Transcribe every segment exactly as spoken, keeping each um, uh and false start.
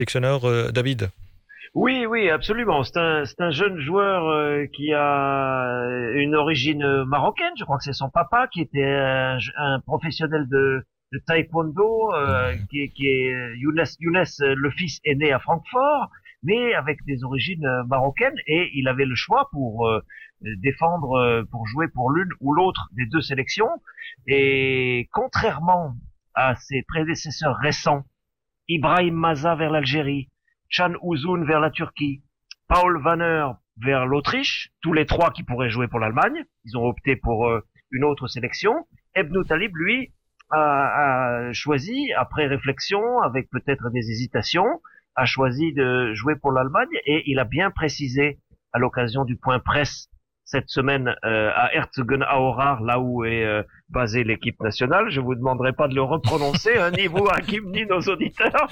sélectionneur euh, David. Oui, oui, absolument. C'est un, c'est un jeune joueur euh, qui a une origine marocaine. Je crois que c'est son papa qui était un, un professionnel de, de taekwondo, euh, qui, est- qui est Younes. Younes, euh, le fils est né à Francfort, mais avec des origines euh, marocaines, et il avait le choix pour euh, défendre, euh, pour jouer pour l'une ou l'autre des deux sélections. Et contrairement à ses prédécesseurs récents, Ibrahim Maza vers l'Algérie, Can Uzun vers la Turquie, Paul Vanner vers l'Autriche, tous les trois qui pourraient jouer pour l'Allemagne. Ils ont opté pour euh, une autre sélection. Ebnou Talib, lui, a, a choisi, après réflexion, avec peut-être des hésitations, a choisi de jouer pour l'Allemagne, et il a bien précisé, à l'occasion du point presse cette semaine euh, à Herzogenaurach, là où est euh, basée l'équipe nationale. Je vous demanderai pas de le reprononcer, hein, ni vous, Hakim, ni nos auditeurs.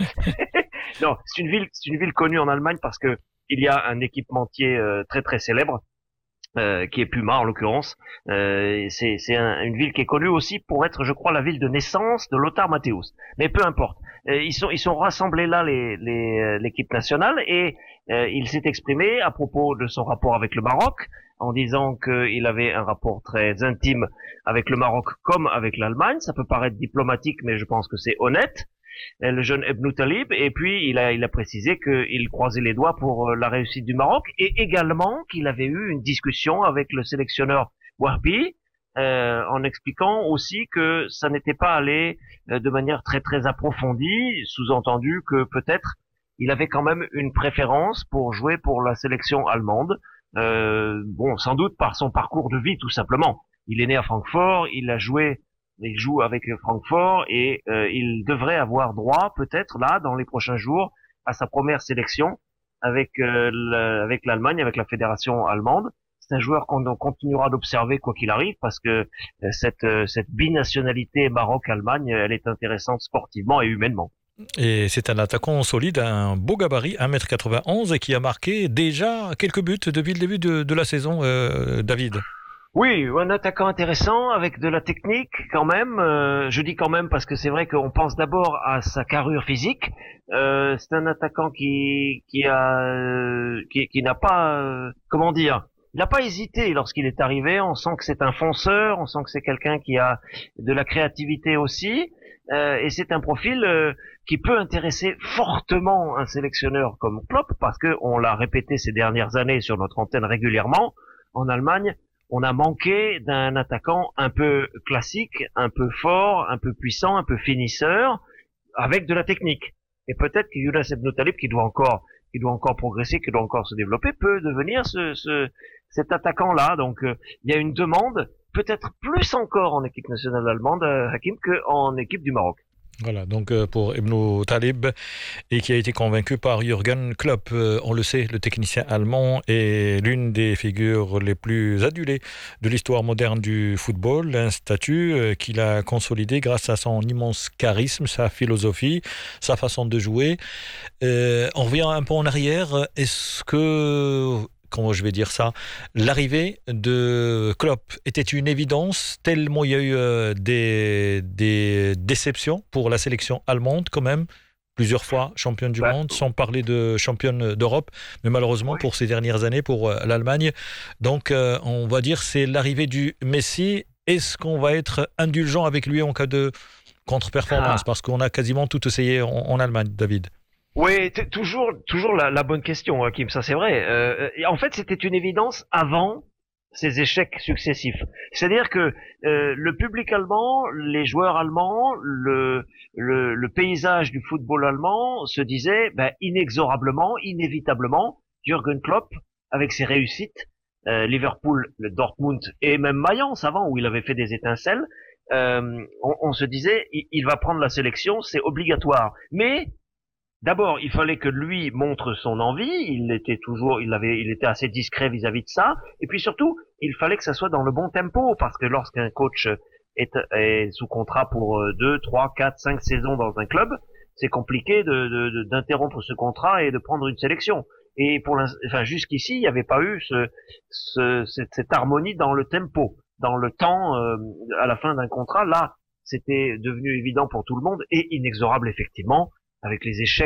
Non, c'est une ville, c'est une ville connue en Allemagne parce que il y a un équipementier euh, très très célèbre, euh, qui est Puma en l'occurrence. Euh, c'est c'est un- une ville qui est connue aussi pour être, je crois, la ville de naissance de Lothar Matthäus. Mais peu importe. Euh, ils sont ils sont rassemblés là, les les euh, l'équipe nationale, et euh, il s'est exprimé à propos de son rapport avec le Maroc en disant qu'il avait un rapport très intime avec le Maroc comme avec l'Allemagne. Ça peut paraître diplomatique, mais je pense que c'est honnête, euh, le jeune Ebnou Talib. Et puis il a il a précisé qu'il croisait les doigts pour euh, la réussite du Maroc, et également qu'il avait eu une discussion avec le sélectionneur Wahbi, euh, en expliquant aussi que ça n'était pas allé euh, de manière très très approfondie, sous-entendu que peut-être il avait quand même une préférence pour jouer pour la sélection allemande. Euh, bon, sans doute par son parcours de vie, tout simplement. Il est né à Francfort, il a joué il joue avec Francfort, et euh, il devrait avoir droit, peut-être là, dans les prochains jours, à sa première sélection avec euh, le- avec l'Allemagne, avec la fédération allemande. C'est un joueur qu'on continuera d'observer quoi qu'il arrive, parce que euh, cette euh, cette binationalité Maroc-Allemagne, elle est intéressante sportivement et humainement. Et c'est un attaquant solide, un beau gabarit, un mètre quatre-vingt-onze, et qui a marqué déjà quelques buts depuis le début de, de la saison, euh, David. Oui, un attaquant intéressant avec de la technique quand même. Euh, je dis quand même parce que c'est vrai qu'on pense d'abord à sa carrure physique. Euh, c'est un attaquant qui qui a euh, qui, qui n'a pas euh, comment dire, il n'a pas hésité lorsqu'il est arrivé. On sent que c'est un fonceur, on sent que c'est quelqu'un qui a de la créativité aussi. Euh, et c'est un profil euh, qui peut intéresser fortement un sélectionneur comme Klopp, parce que on l'a répété ces dernières années sur notre antenne régulièrement. En Allemagne, on a manqué d'un attaquant un peu classique, un peu fort, un peu puissant, un peu finisseur, avec de la technique. Et peut-être que Younes Ebnou Talib, qui doit encore, qui doit encore progresser, qui doit encore se développer, peut devenir ce, ce cet attaquant-là. Donc, euh, il y a une demande, peut-être plus encore en équipe nationale allemande, euh, Hakim, qu'en équipe du Maroc. Voilà, donc euh, pour Ebnou Talib, et qui a été convaincu par Jürgen Klopp. Euh, on le sait, le technicien allemand est l'une des figures les plus adulées de l'histoire moderne du football, un statut euh, qu'il a consolidé grâce à son immense charisme, sa philosophie, sa façon de jouer. Euh, on revient un peu en arrière. Est-ce que, comment je vais dire ça, l'arrivée de Klopp était une évidence, tellement il y a eu euh, des, des déceptions pour la sélection allemande quand même, plusieurs fois championne du Bah, monde, sans parler de championne d'Europe, mais malheureusement oui. pour ces dernières années pour euh, l'Allemagne. Donc euh, on va dire c'est l'arrivée du Messi. Est-ce qu'on va être indulgent avec lui en cas de contre-performance? Ah. Parce qu'on a quasiment tout essayé en, en Allemagne, David. Oui, t- toujours, toujours la, la bonne question, Hakim, ça c'est vrai. Euh, en fait, c'était une évidence avant ces échecs successifs. C'est-à-dire que euh, le public allemand, les joueurs allemands, le, le, le paysage du football allemand se disait ben, inexorablement, inévitablement, Jürgen Klopp, avec ses réussites, euh, Liverpool, le Dortmund et même Mayence avant, où il avait fait des étincelles, euh, on, on se disait il, il va prendre la sélection, c'est obligatoire. Mais d'abord, il fallait que lui montre son envie. Il était toujours, il avait, il était assez discret vis-à-vis de ça. Et puis surtout, il fallait que ça soit dans le bon tempo, parce que lorsqu'un coach est, est sous contrat pour deux, trois, quatre, cinq saisons dans un club, c'est compliqué de, de, de- d'interrompre ce contrat et de prendre une sélection. Et pour l'ins- enfin, jusqu'ici, il n'y avait pas eu ce, ce, cette, cette harmonie dans le tempo, dans le temps, euh, à la fin d'un contrat. Là, c'était devenu évident pour tout le monde et inexorable effectivement, avec les échecs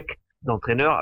d'entraîneur